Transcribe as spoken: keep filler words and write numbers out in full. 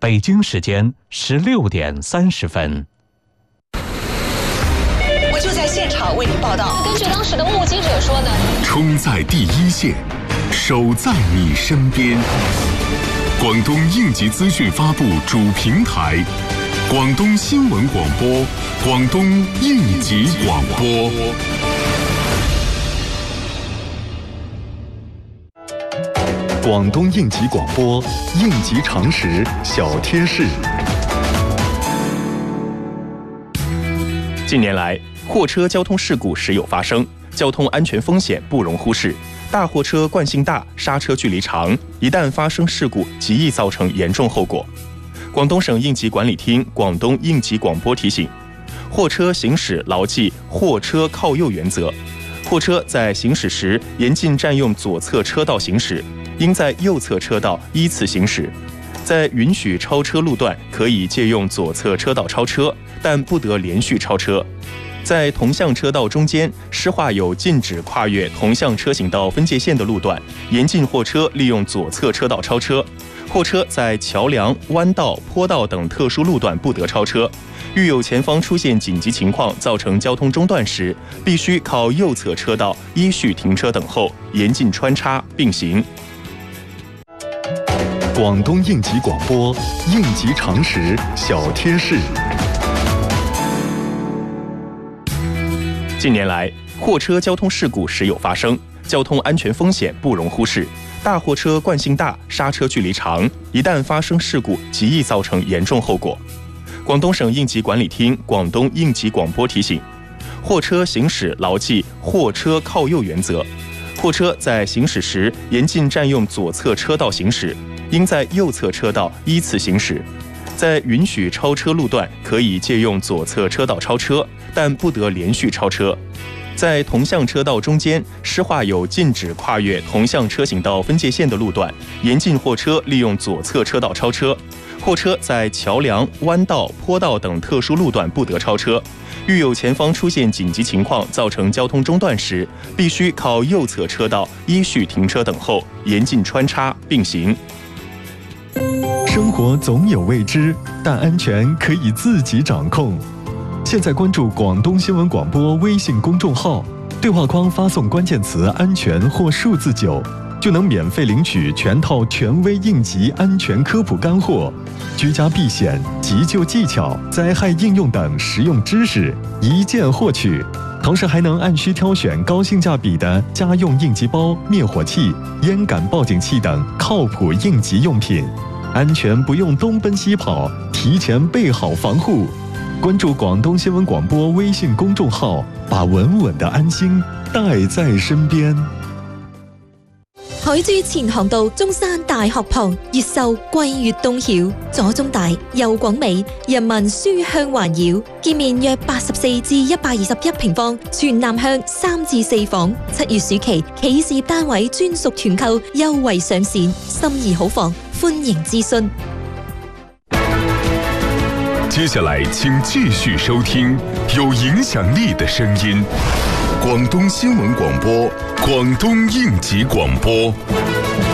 北京时间十六点三十分。 我就在现场为您报道。 根据当时的目击者说呢， 冲在第一线，守在你身边。广东应急资讯发布主平台，广东新闻广播，广东应急广播。广东应急广播，应急常识小贴士。 近年来，货车交通事故时有发生，交通安全风险不容忽视。大货车惯性大，刹车距离长，一旦发生事故，极易造成严重后果。广东省应急管理厅广东应急广播提醒：货车行驶牢记货车靠右原则，货车在行驶时严禁占用左侧车道行驶，应在右侧车道依次行驶。在允许超车路段，可以借用左侧车道超车，但不得连续超车。在同向车道中间施画有禁止跨越同向车行道分界线的路段，严禁货车利用左侧车道超车。货车在桥梁、弯道、坡道等特殊路段不得超车。遇有前方出现紧急情况造成交通中断时，必须靠右侧车道依序停车等候，严禁穿插并行。 广东应急广播，应急常识小贴士。 近年来，货车交通事故时有发生，交通安全风险不容忽视。大货车惯性大，刹车距离长，一旦发生事故，极易造成严重后果。广东省应急管理厅广东应急广播提醒：货车行驶牢记货车靠右原则，货车在行驶时严禁占用左侧车道行驶，应在右侧车道依次行驶。在允许超车路段，可以借用左侧车道超车，但不得连续超车。在同向车道中间施画有禁止跨越同向车行道分界线的路段，严禁货车利用左侧车道超车。货车在桥梁、弯道、坡道等特殊路段不得超车。遇有前方出现紧急情况造成交通中断时，必须靠右侧车道依序停车等候，严禁穿插并行。 生活总有未知，但安全可以自己掌控。现在关注广东新闻广播微信公众号，对话框发送关键词“安全”或数字九，就能免费领取全套权威应急安全科普干货、居家避险、急救技巧、灾害应用等实用知识，一键获取。同时还能按需挑选高性价比的家用应急包、灭火器、烟感报警器等靠谱应急用品。安全不用东奔西跑，提前备好防护。关注广东新闻广播微信公众號，把穩穩的安心帶在身邊。 海珠前航道中山大學旁，越秀貴越東曉，左中大右廣美，人民書香環繞。建面約八十四至一百二十一平方，全南向三至四房。七月暑期企事業單位專屬團購優惠上線，心儀好房歡迎諮詢。 接下来，请继续收听有影响力的声音——广东新闻广播、广东应急广播。